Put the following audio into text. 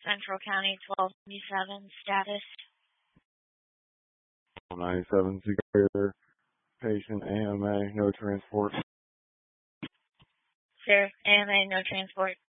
Central County 1297 status. 97 secure. Patient AMA, no transport. Sir, AMA, no transport.